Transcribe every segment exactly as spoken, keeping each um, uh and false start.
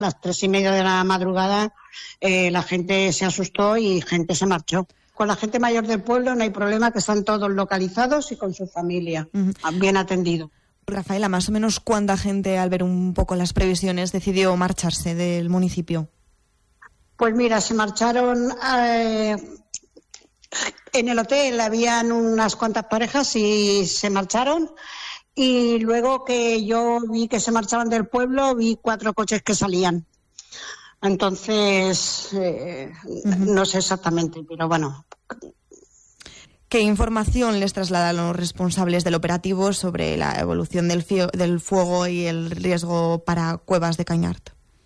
las tres y media de la madrugada, eh, la gente se asustó y gente se marchó. Con la gente mayor del pueblo no hay problema, que están todos localizados y con su familia, uh-huh. bien atendidos. Rafaela, más o menos ¿cuánta gente, al ver un poco las previsiones, decidió marcharse del municipio? Pues mira, se marcharon... Eh, en el hotel habían unas cuantas parejas y se marcharon. Y luego que yo vi que se marchaban del pueblo, vi cuatro coches que salían. Entonces, eh, uh-huh. no sé exactamente, pero bueno. ¿Qué información les trasladan los responsables del operativo sobre la evolución del, fio- del fuego y el riesgo para Cuevas de Cañart?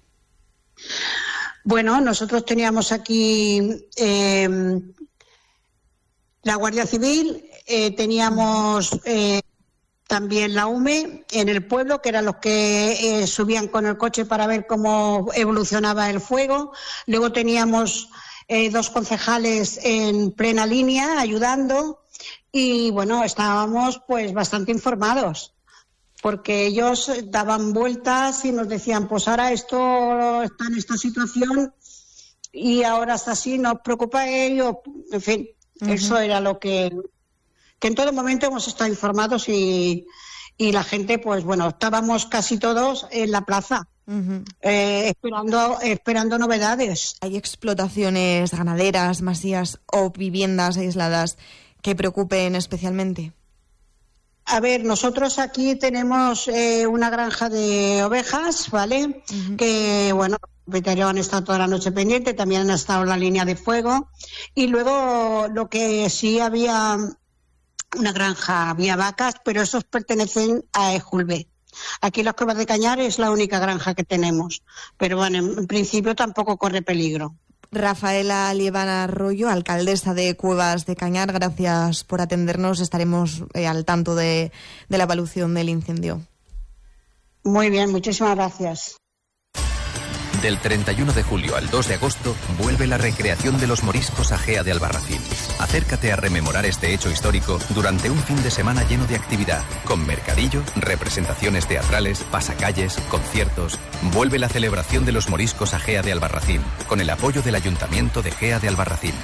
Bueno, nosotros teníamos aquí eh, la Guardia Civil, eh, teníamos... Eh, también la U M E en el pueblo, que eran los que eh, subían con el coche para ver cómo evolucionaba el fuego. Luego teníamos eh, dos concejales en plena línea ayudando y, bueno, estábamos pues bastante informados, porque ellos daban vueltas y nos decían, pues ahora esto está en esta situación y ahora está así, no os preocupéis, en fin, uh-huh. eso era lo que... que en todo momento hemos estado informados y, y la gente, pues bueno, estábamos casi todos en la plaza, uh-huh. eh, esperando, esperando novedades. ¿Hay explotaciones ganaderas, masías o viviendas aisladas que preocupen especialmente? A ver, nosotros aquí tenemos eh, una granja de ovejas, ¿vale? Uh-huh. Que, bueno, los propietarios han estado toda la noche pendiente, también han estado en la línea de fuego. Y luego lo que sí había... una granja, había vacas, pero esos pertenecen a Ejulbe. Aquí las Cuevas de Cañar es la única granja que tenemos, pero bueno, en principio tampoco corre peligro. Rafaela Liebana Arroyo, alcaldesa de Cuevas de Cañar, gracias por atendernos, estaremos eh, al tanto de, de la evolución del incendio. Muy bien, muchísimas gracias. Del treinta y uno de julio al dos de agosto vuelve la recreación de los moriscos Agea de Albarracín. Acércate a rememorar este hecho histórico durante un fin de semana lleno de actividad, con mercadillo, representaciones teatrales, pasacalles, conciertos. Vuelve la celebración de los moriscos Agea de Albarracín, con el apoyo del Ayuntamiento de Gea de Albarracín.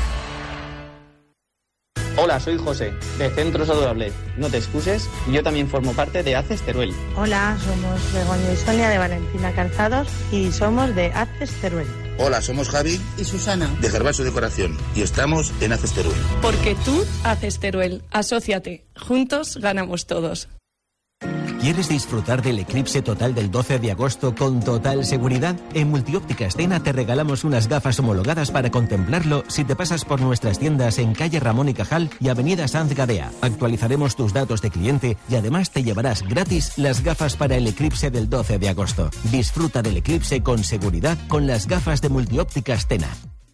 Hola, soy José, de Centro Saludable. No te excuses, yo también formo parte de ACES Teruel. Hola, somos Begoña y Sonia de Valentina Calzados y somos de ACES Teruel. Hola, somos Javi y Susana de Gervaso Decoración y estamos en ACES Teruel. Porque tú haces Teruel. Asóciate. Juntos ganamos todos. ¿Quieres disfrutar del eclipse total del doce de agosto con total seguridad? En Multióptica Stena te regalamos unas gafas homologadas para contemplarlo si te pasas por nuestras tiendas en calle Ramón y Cajal y avenida Sanz Gadea. Actualizaremos tus datos de cliente y además te llevarás gratis las gafas para el eclipse del doce de agosto. Disfruta del eclipse con seguridad con las gafas de Multióptica Stena.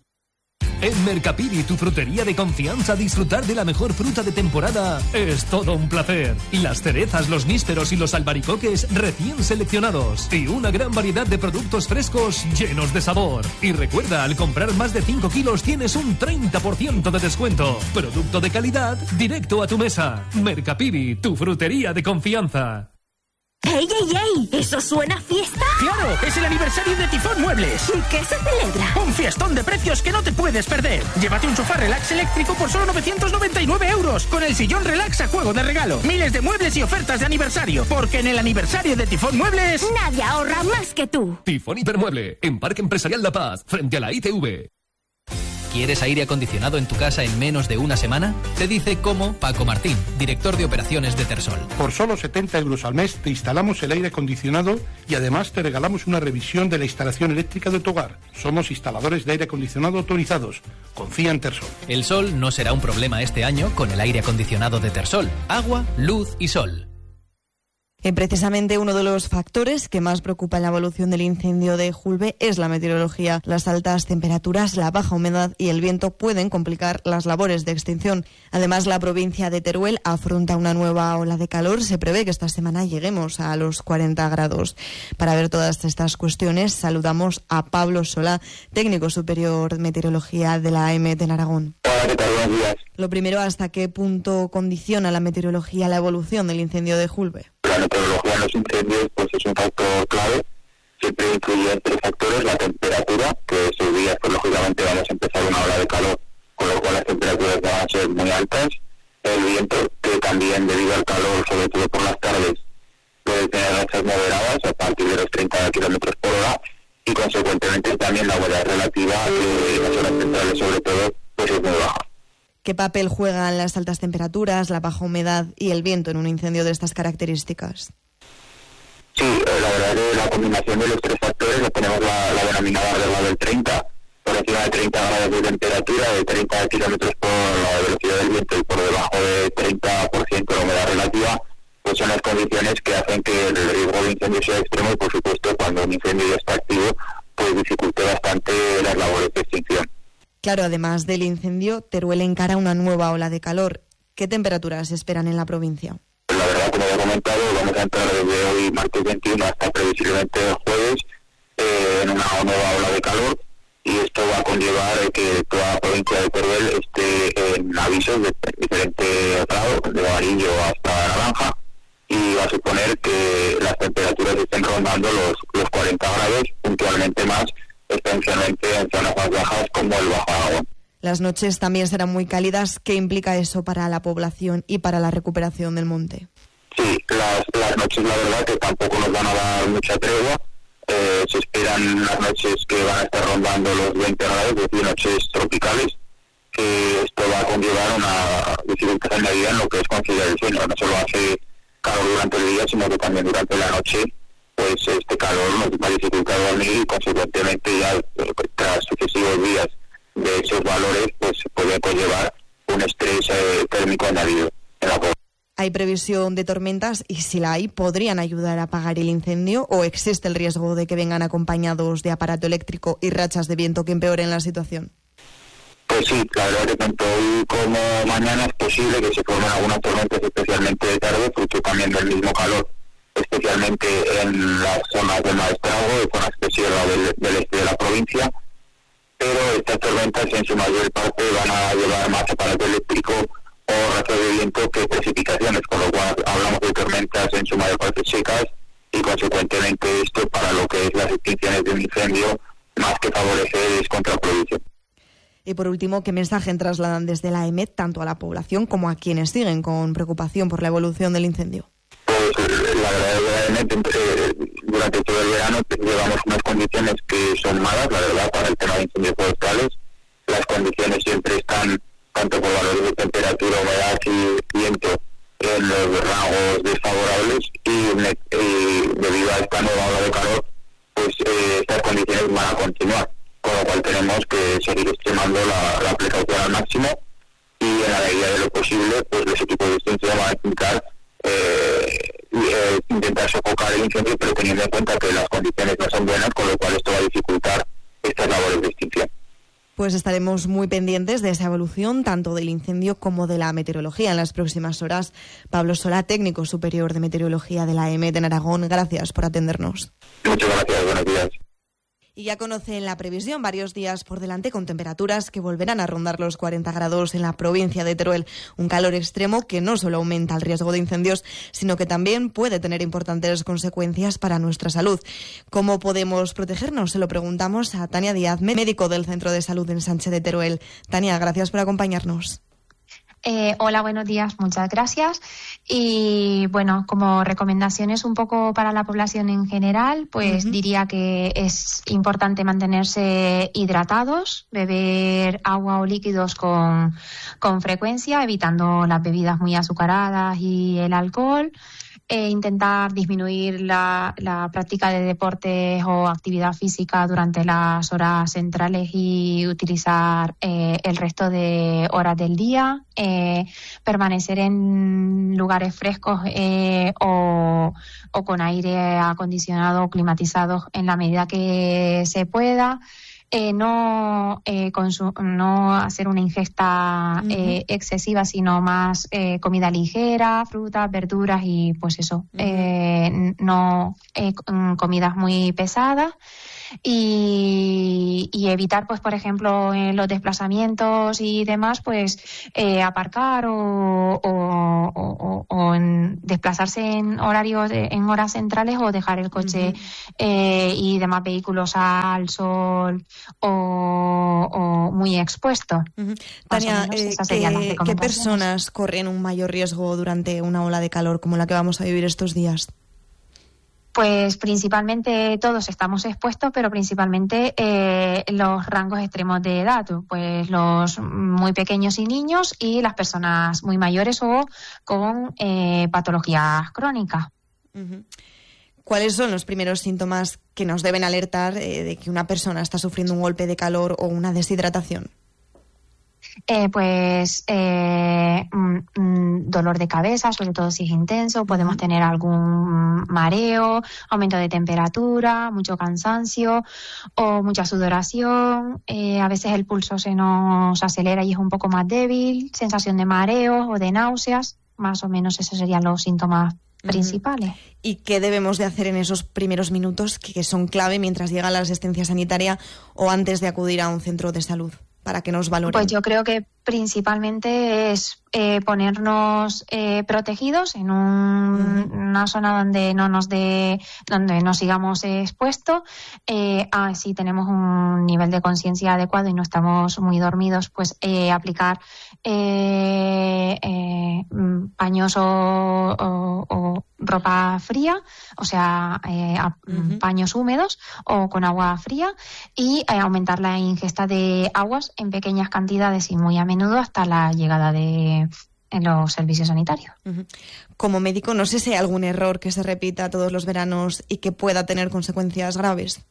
En Mercapiri, tu frutería de confianza, disfrutar de la mejor fruta de temporada es todo un placer. Y las cerezas, los nísperos y los albaricoques recién seleccionados. Y una gran variedad de productos frescos llenos de sabor. Y recuerda, al comprar más de cinco kilos tienes un treinta por ciento de descuento. Producto de calidad, directo a tu mesa. Mercapiri, tu frutería de confianza. ¡Ey, ey, ey! ¿Eso suena a fiesta? ¡Claro! ¡Es el aniversario de Tifón Muebles! ¿Y qué se celebra? ¡Un fiestón de precios que no te puedes perder! Llévate un sofá relax eléctrico por solo novecientos noventa y nueve euros, con el sillón relax a juego de regalo. Miles de muebles y ofertas de aniversario, porque en el aniversario de Tifón Muebles... Nadie ahorra más que tú. Tifón Hipermueble, en Parque Empresarial La Paz, frente a la I T V. ¿Quieres aire acondicionado en tu casa en menos de una semana? Te dice cómo Paco Martín, director de operaciones de Tersol. Por solo setenta euros al mes te instalamos el aire acondicionado y además te regalamos una revisión de la instalación eléctrica de tu hogar. Somos instaladores de aire acondicionado autorizados. Confía en Tersol. El sol no será un problema este año con el aire acondicionado de Tersol. Agua, luz y sol. Eh, precisamente uno de los factores que más preocupa en la evolución del incendio de Ejulbe es la meteorología. Las altas temperaturas, la baja humedad y el viento pueden complicar las labores de extinción. Además, la provincia de Teruel afronta una nueva ola de calor. Se prevé que esta semana lleguemos a los cuarenta grados. Para ver todas estas cuestiones, saludamos a Pablo Solá, técnico superior de meteorología de la A E M E T en Aragón. Hola, ¿qué tal? Buenos días. Lo primero, ¿hasta qué punto condiciona la meteorología la evolución del incendio de Ejulbe? La meteorología en los incendios pues es un factor clave, siempre influyen tres factores: la temperatura, que esos días pues lógicamente vamos a empezar una ola de calor, con lo cual las temperaturas van a ser muy altas; el viento, que también debido al calor, sobre todo por las tardes, puede tener rachas moderadas a partir de los treinta kilómetros por hora; y consecuentemente también la humedad relativa, que en las horas centrales sobre todo pues es muy baja. ¿Qué papel juegan las altas temperaturas, la baja humedad y el viento en un incendio de estas características? Sí, la verdad es que la combinación de los tres factores, lo tenemos la, la denominada regla del treinta, por encima de treinta grados de temperatura, de treinta kilómetros por la velocidad del viento y por debajo de treinta por ciento de humedad relativa, pues son las condiciones que hacen que el riesgo de incendio sea extremo y, por supuesto, cuando un incendio ya está activo, pues dificulte bastante las labores de extinción. Claro, además del incendio, Teruel encara una nueva ola de calor. ¿Qué temperaturas esperan en la provincia? La verdad, como ya he comentado, vamos a entrar desde hoy, martes veintiuno, hasta previsiblemente el jueves, eh, en una nueva ola de calor, y esto va a conllevar eh, que toda la provincia de Teruel esté en avisos de diferentes grados, de amarillo hasta naranja, y va a suponer que las temperaturas estén rondando los, los cuarenta grados, puntualmente más, especialmente en zonas más bajas como el Bajo Aragón. Las noches también serán muy cálidas. ¿Qué implica eso para la población y para la recuperación del monte? Sí, las, las noches la verdad que tampoco nos van a dar mucha tregua. Eh, se esperan unas noches que van a estar rondando los veinte grados, es decir, noches tropicales, que esto va a conllevar una dificultad añadida en lo que es conciliar el sueño. No solo hace calor durante el día, sino que también durante la noche, pues este calor nos va a dificultar dormir y consecuentemente ya tras sucesivos días de esos valores pues se puede conllevar un estrés eh, térmico añadido en la población. ¿Hay previsión de tormentas? Y si la hay, ¿podrían ayudar a apagar el incendio? ¿O existe el riesgo de que vengan acompañados de aparato eléctrico y rachas de viento que empeoren la situación? Pues sí, la verdad que tanto hoy como mañana es posible que se formen algunas tormentas, especialmente de tarde, fruto también del mismo calor, especialmente en las zonas del Maestrazgo, de zonas de sierra del, del este de la provincia. Pero estas tormentas en su mayor parte van a llevar más aparato eléctrico o rachas de viento que precipitaciones, con lo cual hablamos de tormentas en su mayor parte secas y consecuentemente esto para lo que es las extinciones de un incendio, más que favorecer, es contraproducente. Y por último, ¿qué mensaje trasladan desde la E M E T tanto a la población como a quienes siguen con preocupación por la evolución del incendio? Pues la verdad es que la E M E T eh, durante todo el verano llevamos unas condiciones que son malas, la verdad, para el tema de incendios forestales. Las condiciones siempre están, tanto por valores de temperatura, humedad y viento, en los rangos desfavorables y, y debido a esta nueva ola de calor, pues eh, estas condiciones van a continuar, con lo cual tenemos que seguir extremando la, la precaución al máximo y en la medida de lo posible, pues los equipos de extinción van a intentar eh, eh, intentar sofocar el incendio, pero teniendo en cuenta que las condiciones no son buenas, con lo cual esto va a dificultar estas labores de extinción. Pues estaremos muy pendientes de esa evolución, tanto del incendio como de la meteorología en las próximas horas. Pablo Solá, técnico superior de meteorología de la E M E T en Aragón, gracias por atendernos. Muchas gracias, buenos días. Y ya conocen la previsión, varios días por delante con temperaturas que volverán a rondar los cuarenta grados en la provincia de Teruel. Un calor extremo que no solo aumenta el riesgo de incendios, sino que también puede tener importantes consecuencias para nuestra salud. ¿Cómo podemos protegernos? Se lo preguntamos a Tania Díaz, médico del Centro de Salud en Sánchez de Teruel. Tania, gracias por acompañarnos. Eh, hola, buenos días, muchas gracias. Y bueno, como recomendaciones un poco para la población en general, pues uh-huh. diría que es importante mantenerse hidratados, beber agua o líquidos con, con frecuencia, evitando las bebidas muy azucaradas y el alcohol. E intentar disminuir la, la práctica de deportes o actividad física durante las horas centrales y utilizar eh, el resto de horas del día, eh, permanecer en lugares frescos eh, o, o con aire acondicionado o climatizado en la medida que se pueda. Eh, no eh, consu- no hacer una ingesta uh-huh. eh, excesiva, sino más eh, comida ligera, frutas, verduras y pues eso, uh-huh. eh, no eh, comidas muy pesadas. y, y evitar, pues por ejemplo, en los desplazamientos y demás, pues eh, aparcar o, o, o, o en desplazarse en horarios, de, en horas centrales o dejar el coche uh-huh. eh, y demás vehículos al sol o, o muy expuestos. Uh-huh. Tania, eh, ¿qué, ¿qué personas corren un mayor riesgo durante una ola de calor como la que vamos a vivir estos días? Pues principalmente todos estamos expuestos, pero principalmente eh, los rangos extremos de edad, pues los muy pequeños y niños y las personas muy mayores o con eh, patologías crónicas. Uh-huh. ¿Cuáles son los primeros síntomas que nos deben alertar eh, de que una persona está sufriendo un golpe de calor o una deshidratación? Eh, pues eh, mm, dolor de cabeza, sobre todo si es intenso, podemos tener algún mareo, aumento de temperatura, mucho cansancio o mucha sudoración, eh, a veces el pulso se nos acelera y es un poco más débil, sensación de mareo o de náuseas, más o menos esos serían los síntomas principales. ¿Y qué debemos de hacer en esos primeros minutos que son clave mientras llega la asistencia sanitaria o antes de acudir a un centro de salud para que nos valoren? Pues yo creo que principalmente es eh, ponernos eh, protegidos en un, uh-huh. una zona donde no nos dé, donde no sigamos eh, expuestos. Eh, ah, si tenemos un nivel de conciencia adecuado y no estamos muy dormidos, pues eh, aplicar eh, eh, paños o, o, o ropa fría, o sea, eh, uh-huh. paños húmedos o con agua fría y eh, aumentar la ingesta de aguas en pequeñas cantidades y muy a menudo hasta la llegada de en los servicios sanitarios. Uh-huh. Como médico, no sé si hay algún error que se repita todos los veranos y que pueda tener consecuencias graves.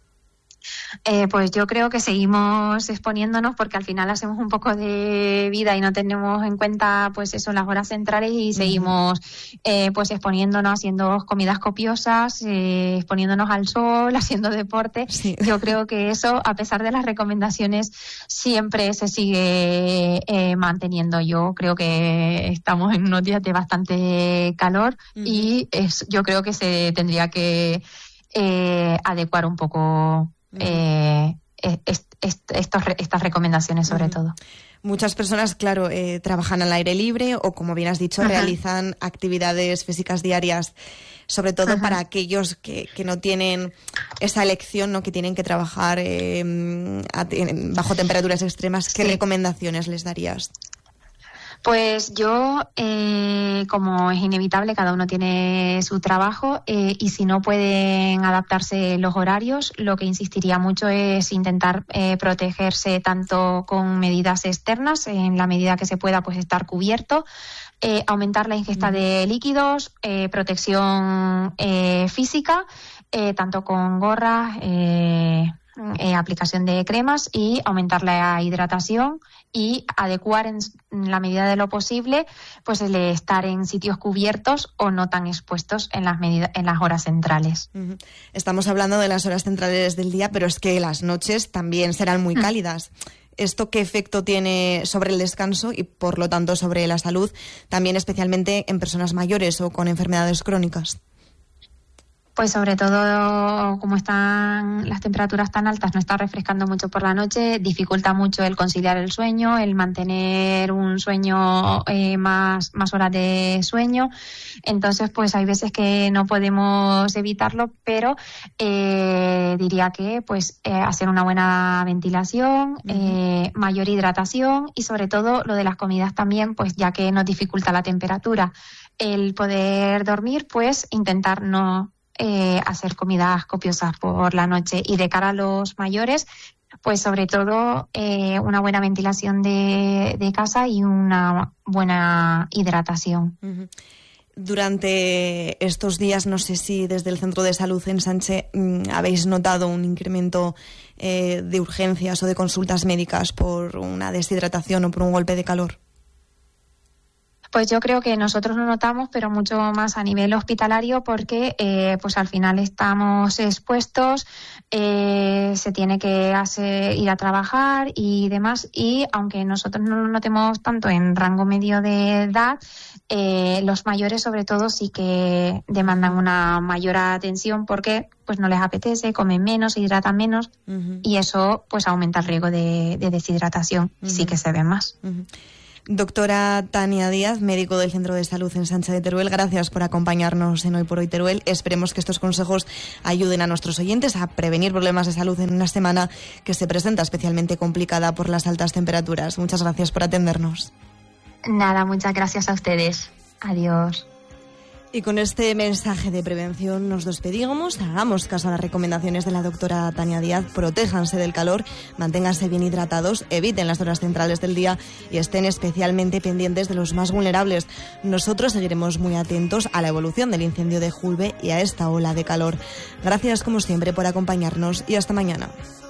Eh, pues yo creo que seguimos exponiéndonos porque al final hacemos un poco de vida y no tenemos en cuenta pues eso, las horas centrales y seguimos eh, pues exponiéndonos, haciendo comidas copiosas, eh, exponiéndonos al sol, haciendo deporte. Sí. Yo creo que eso, a pesar de las recomendaciones, siempre se sigue eh, manteniendo. Yo creo que estamos en unos días de bastante calor uh-huh. y es, yo creo que se tendría que eh, adecuar un poco Eh, est, est, estos, estas recomendaciones sobre uh-huh. todo. Muchas personas, claro, eh, trabajan al aire libre o, como bien has dicho, uh-huh. realizan actividades físicas diarias, sobre todo uh-huh. para aquellos que, que no tienen esa elección, ¿no? Que tienen que trabajar eh, a, bajo temperaturas extremas. ¿Qué sí. recomendaciones les darías? Pues yo, eh, como es inevitable, cada uno tiene su trabajo eh, y si no pueden adaptarse los horarios, lo que insistiría mucho es intentar eh, protegerse tanto con medidas externas, en la medida que se pueda, pues estar cubierto, eh, aumentar la ingesta mm. de líquidos, eh, protección eh, física, eh, tanto con gorras, eh, Eh, aplicación de cremas y aumentar la hidratación y adecuar en, en la medida de lo posible pues el estar en sitios cubiertos o no tan expuestos en las medidas, en las horas centrales. Uh-huh. Estamos hablando de las horas centrales del día, pero es que las noches también serán muy cálidas. ¿Esto qué efecto tiene sobre el descanso y por lo tanto sobre la salud, también especialmente en personas mayores o con enfermedades crónicas? Pues sobre todo, como están las temperaturas tan altas, no está refrescando mucho por la noche, dificulta mucho el conciliar el sueño, el mantener un sueño, eh, más, más horas de sueño. Entonces, pues hay veces que no podemos evitarlo, pero eh, diría que pues eh, hacer una buena ventilación, uh-huh. eh, mayor hidratación y sobre todo lo de las comidas también, pues ya que nos dificulta la temperatura. El poder dormir, pues intentar no Eh, hacer comidas copiosas por la noche y de cara a los mayores, pues sobre todo eh, una buena ventilación de, de casa y una buena hidratación. Uh-huh. Durante estos días, no sé si desde el Centro de Salud en Sánchez mmm, habéis notado un incremento eh, de urgencias o de consultas médicas por una deshidratación o por un golpe de calor. Pues yo creo que nosotros lo notamos, pero mucho más a nivel hospitalario, porque eh, pues al final estamos expuestos, eh, se tiene que hacer, ir a trabajar y demás, y aunque nosotros no lo notemos tanto en rango medio de edad, eh, los mayores sobre todo sí que demandan una mayor atención porque pues no les apetece, comen menos, se hidratan menos, uh-huh. y eso pues aumenta el riesgo de, de deshidratación, uh-huh. y sí que se ve más. Uh-huh. Doctora Tania Díaz, médico del Centro de Salud en Sancha de Teruel, gracias por acompañarnos en Hoy por Hoy Teruel. Esperemos que estos consejos ayuden a nuestros oyentes a prevenir problemas de salud en una semana que se presenta especialmente complicada por las altas temperaturas. Muchas gracias por atendernos. Nada, muchas gracias a ustedes. Adiós. Y con este mensaje de prevención nos despedimos. Hagamos caso a las recomendaciones de la doctora Tania Díaz. Protéjanse del calor, manténganse bien hidratados, eviten las horas centrales del día y estén especialmente pendientes de los más vulnerables. Nosotros seguiremos muy atentos a la evolución del incendio de Julbe y a esta ola de calor. Gracias como siempre por acompañarnos y hasta mañana.